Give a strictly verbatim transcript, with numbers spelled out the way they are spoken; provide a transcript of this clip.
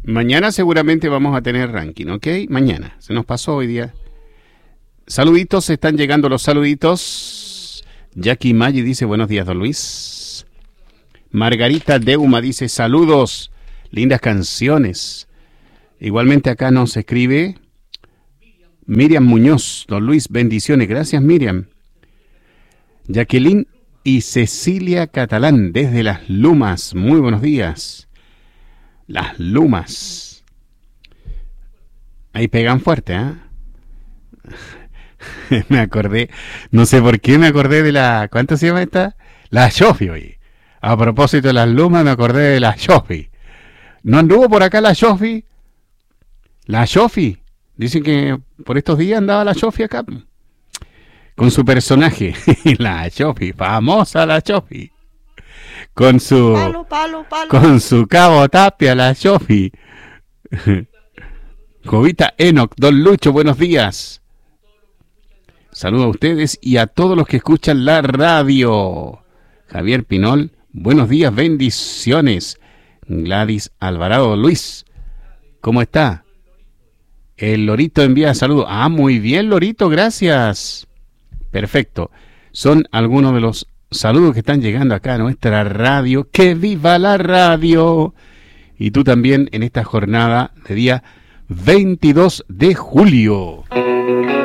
Mañana seguramente vamos a tener ranking, ¿ok? Mañana. Se nos pasó hoy día. Saluditos, están llegando los saluditos. Jackie Maggi dice, buenos días, don Luis. Margarita Deuma dice, saludos. Lindas canciones. Igualmente acá nos escribe Miriam Muñoz. Don Luis, bendiciones. Gracias, Miriam. Jacqueline y Cecilia Catalán, desde Las Lumas. Muy buenos días. Las Lumas. Ahí pegan fuerte, ¿ah? ¿eh? Me acordé, no sé por qué me acordé de la... ¿Cuánto se llama esta? La Shofi, oye. A propósito de Las Lumas, me acordé de la Shofi. ¿No anduvo por acá la Shofi? La Shofi. Dicen que por estos días andaba la Shofi acá. Con su personaje. La Shofi, famosa la Shofi. Con su... Palo, palo, palo. Con su Cabo Tapia, la Shofi. Jovita Enoch, don Lucho, buenos días. Saludos a ustedes y a todos los que escuchan la radio. Javier Pinol, buenos días, bendiciones. Gladys Alvarado, Luis, ¿cómo está? El Lorito envía saludos. Ah, muy bien, Lorito, gracias. Perfecto. Son algunos de los saludos que están llegando acá a nuestra radio. ¡Que viva la radio! Y tú también en esta jornada de día veintidós de julio.